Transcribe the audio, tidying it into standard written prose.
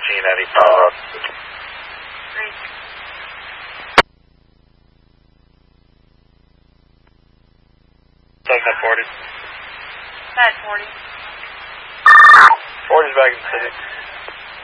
Eddie Power. Great. Take that 40. Side 40. 40's back in the city.